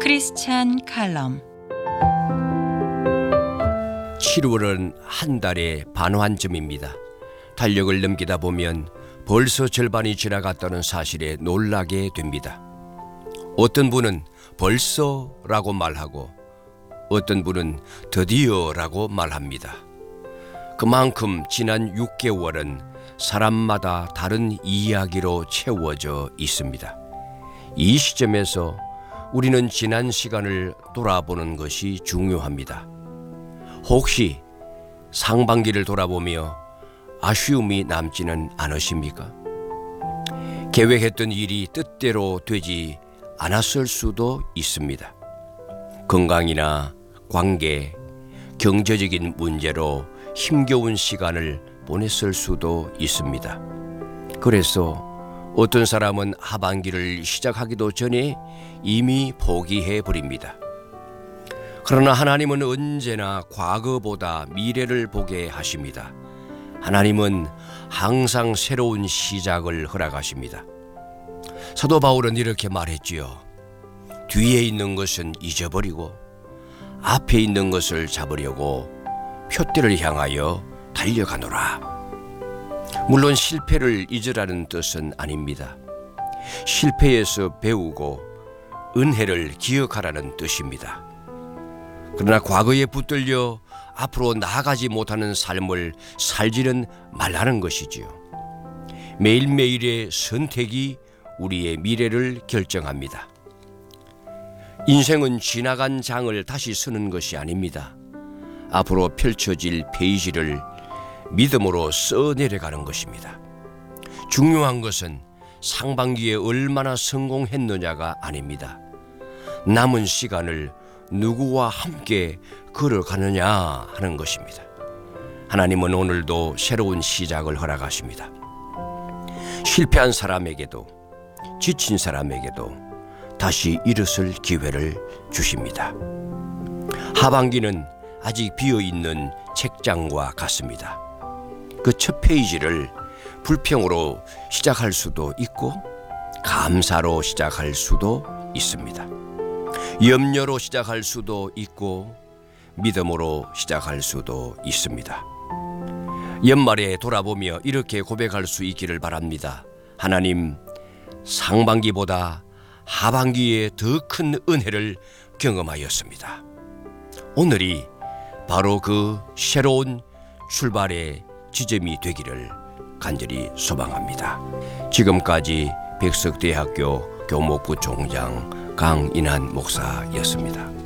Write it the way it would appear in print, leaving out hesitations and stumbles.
크리스찬 칼럼. 7월은 한 달의 반환점입니다. 달력을 넘기다 보면 벌써 절반이 지나갔다는 사실에 놀라게 됩니다. 어떤 분은 벌써라고 말하고 어떤 분은 드디어라고 말합니다. 그만큼 지난 6개월은 사람마다 다른 이야기로 채워져 있습니다. 이 시점에서 우리는 지난 시간을 돌아보는 것이 중요합니다. 혹시 상반기를 돌아보며 아쉬움이 남지는 않으십니까? 계획했던 일이 뜻대로 되지 않았을 수도 있습니다. 건강이나 관계, 경제적인 문제로 힘겨운 시간을 보냈을 수도 있습니다. 그래서 어떤 사람은 하반기를 시작하기도 전에 이미 포기해 버립니다. 그러나 하나님은 언제나 과거보다 미래를 보게 하십니다. 하나님은 항상 새로운 시작을 허락하십니다. 사도 바울은 이렇게 말했지요. 뒤에 있는 것은 잊어버리고 앞에 있는 것을 잡으려고 표대를 향하여 달려가노라. 물론 실패를 잊으라는 뜻은 아닙니다. 실패에서 배우고 은혜를 기억하라는 뜻입니다. 그러나 과거에 붙들려 앞으로 나아가지 못하는 삶을 살지는 말라는 것이지요. 매일매일의 선택이 우리의 미래를 결정합니다. 인생은 지나간 장을 다시 쓰는 것이 아닙니다. 앞으로 펼쳐질 페이지를 믿음으로 써내려가는 것입니다. 중요한 것은 상반기에 얼마나 성공했느냐가 아닙니다. 남은 시간을 누구와 함께 걸어가느냐 하는 것입니다. 하나님은 오늘도 새로운 시작을 허락하십니다. 실패한 사람에게도 지친 사람에게도 다시 일어설 기회를 주십니다. 하반기는 아직 비어있는 책장과 같습니다. 그 첫 페이지를 불평으로 시작할 수도 있고 감사로 시작할 수도 있습니다. 염려로 시작할 수도 있고 믿음으로 시작할 수도 있습니다. 연말에 돌아보며 이렇게 고백할 수 있기를 바랍니다. 하나님, 상반기보다 하반기에 더 큰 은혜를 경험하였습니다. 오늘이 바로 그 새로운 출발의 지점이 되기를 간절히 소망합니다. 지금까지 백석대학교 교목부 총장 강인한 목사였습니다.